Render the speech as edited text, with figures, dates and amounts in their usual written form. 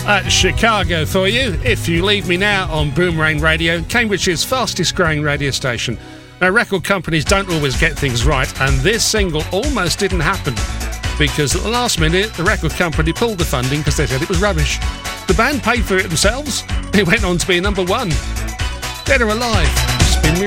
Chicago for you, If You Leave Me Now on Boomerang Radio, Cambridge's fastest growing radio station. Now, record companies don't always get things right, and this single almost didn't happen because at the last minute the record company pulled the funding because they said it was rubbish. The band paid for it themselves. It went on to be number one. Dead or Alive.